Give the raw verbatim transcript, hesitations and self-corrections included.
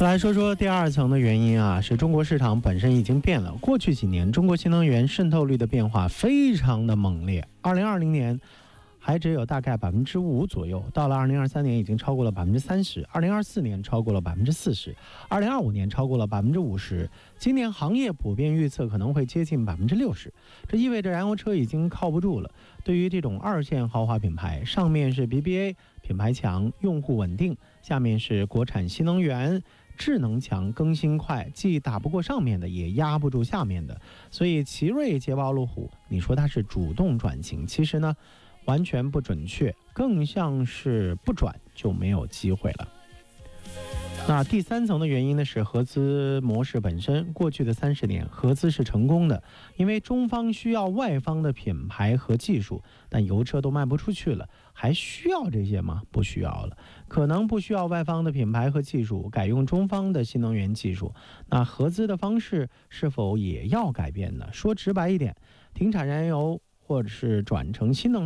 来说说第二层的原因啊，是中国市场本身已经变了。过去几年，中国新能源渗透率的变化非常的猛烈。二零二零年还只有大概百分之五左右，到了二零二三年已经超过了百分之三十，二零二四年超过了百分之四十，二零二五年超过了百分之五十，今年行业普遍预测可能会接近百分之六十。这意味着燃油车已经靠不住了。对于这种二线豪华品牌，上面是 B B A 品牌强，用户稳定，下面是国产新能源。智能强，更新快，既打不过上面的，也压不住下面的。所以奇瑞捷豹路虎，你说它是主动转型，其实呢完全不准确，更像是不转就没有机会了。那第三层的原因呢，是合资模式本身。过去的三十年，合资是成功的，因为中方需要外方的品牌和技术，但油车都卖不出去了，还需要这些吗？不需要了，可能不需要外方的品牌和技术，改用中方的新能源技术。那合资的方式是否也要改变呢？说直白一点，停产燃油或者是转成新能源